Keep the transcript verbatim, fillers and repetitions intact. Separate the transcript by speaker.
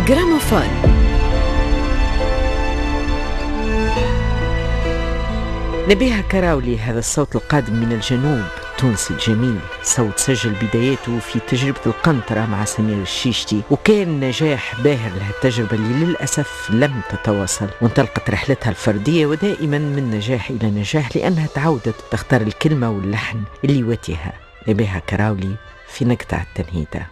Speaker 1: جراموفون. نبيها كراولي، هذا الصوت القادم من الجنوب التونسي الجميل، صوت سجل بداياته في تجربة القنطرة مع سمير الشيشتي، وكان نجاح باهر لهالتجربة اللي للأسف لم تتواصل، وانطلقت رحلتها الفردية ودائما من نجاح إلى نجاح لأنها تعودت تختار الكلمة واللحن اللي يواتيها. نبيها كراولي في نقطة التنهيدة.